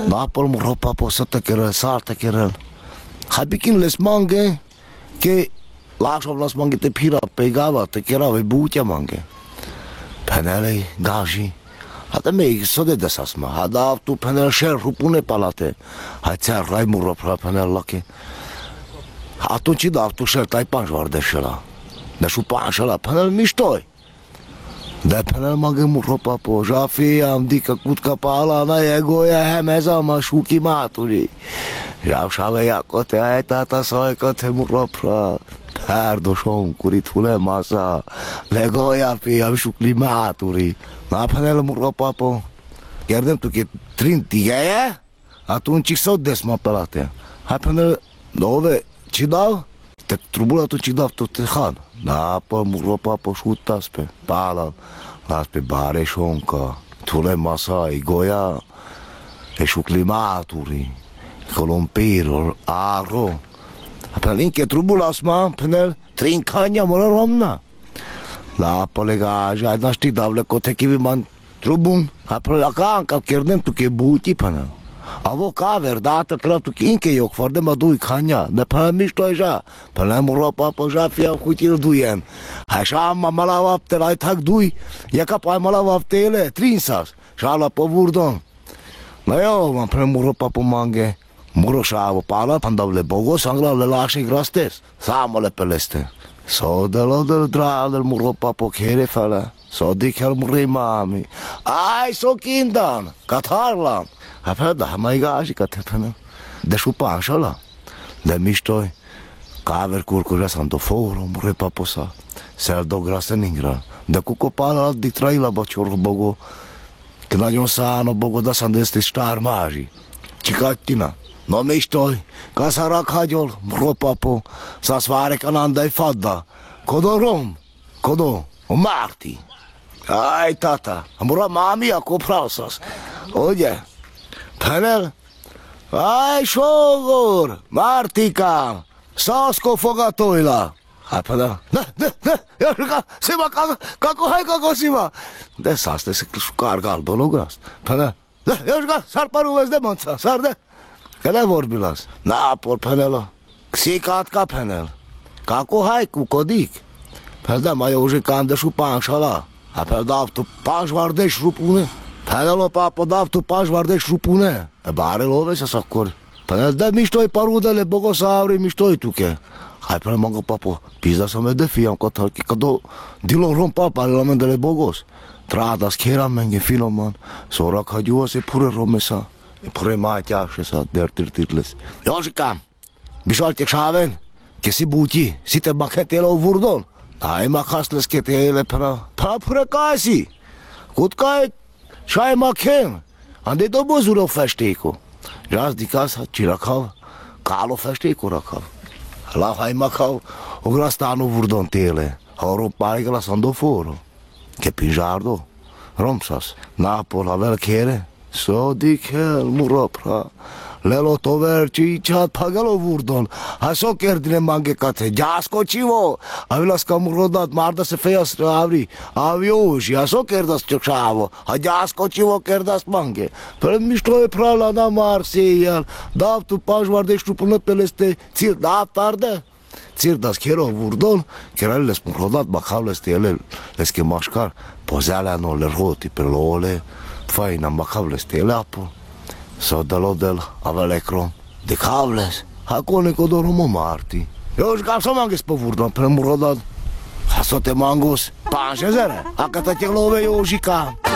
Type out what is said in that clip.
Napol mu ropa po sa tekerel, sar tekerel. Habikin les mange, ke láksav las mange te pira pegava, tekera ve bútja mange. Penelei, gaji. Hát még szödedes azt ma, hát tu penel ser rupune palate. Hát cer raj mu ropra penel laki. Hát tu ci tu ser tai panjvardesela. De su panjala penel mistoi. De penel mange mu ropa po, zsafi am dika kutka pala na egoja hemeza ma suki máturi. Zsávsáve jakote ajtata szajkate mu ropra. Párdoson kurit hule masa. Legoja fiam sukli máturi. Na penel mu ropa po. Kérdem tu ke trintigeje? Atunci szödes ma pelate. Hát penel dove ci dau? Te trubula tu ci dau tot te han. Na po mu ropa po šutas pe pala. Las pe bare šonka. Tule masa i goja. E sukli máturi. Colompiro, aro. Penel inke trubulas ma, penel trinkanja mora romna. La polegaja, na știi davle kote kivi man trubun. Apre la canca kérdem tu ke buti penel. Avo ka verdată că tu inke yok foarte mă dui kanja. De penel mișto ja. Penel mora papa ja fia hutil duien. Așa mala vapte lai tak dui. Ja ka pai mala vaptele trinsas. Šala po vurdon. Na jo, man penel mora papa mange. Murošavo pala, pandavle bogo, sangla le laše grastes. Samo le peleste. So delo del dradel muro papo kere fele. So dikel muri mami. Ai, so kindan, katarlan. Apel da mai gaji katepene. De šupan šala. De mištoj. Kaver kurkuja santo foro, muri papo sa. Sel do graseningra. De kuko pala di traila bačor bogo. Knađon sano bogo da sandesti štar maži. Čikatina. No miștoi, ca să rakhajol, ropapo, să svare canandai fadda. Kodo rom, kodo, o marti. Ai, tata, amura mami a coprasas. Oye, penel, ai, șogor, martica, sasko fogatoila. Hai, penel, ia juca, sima, kako hai, kako sima. De saste se carga albo logras. Penel, ia juca, sar paruves de monța, sar de. Kele vorbilas? Na, por penela. Ksikat ka penel. Kako hai ku kodik? Pelde mai uži kande šu panšala. A pel dav tu panš vardeș rupune. Penelo papo dav tu panš vardeș rupune. E bare love se sakori. Penel de miștoi parudele bogosauri miștoi tuke. Hai penel mango papo. Pizda să me defiam katarki kado dilo rom papa la mendele bogos. Tradas kera menge filoman. Sorak hađuva se pure romesa. Pure maťaše sa dertirtirles. Jožika, bišalte šaven, ke si buti, si te baketelo vurdon. Ai makasles ke te ele pra pure kasi. Kutkaj šaj maken. Ande do bozuro festéko. Jas di casa ci rakav, kalo festéko rakav. La hai makav, o grastano vurdon tele. Horo pare la sando foro. Ke pinjardo. Romsas, Napol avel kere. So dikel muropra. Lelo tover cichat pagalo vurdon. Haso kerdile mange kate. Jasko civo. Avilas kamurodat marda se fejas avri. Avioși. Haso kerdas ciocșavo. Ha jasko civo kerdas mange. Pre miștoi prala na Marseial. Dav tu paș vardești până peleste. Țir dav tarde. Țir das kero vurdon. Kerale les murodat bakavles tele. Les ke mașcar. Pozealea no le roti pe lole. Faina makavles tele apo. So del avelekrom. De kavles. Hakone kodoromo marti. Još kam sam manges po vurdon pre murodat. Hasote mangos. 5000. Akata te love Jožika.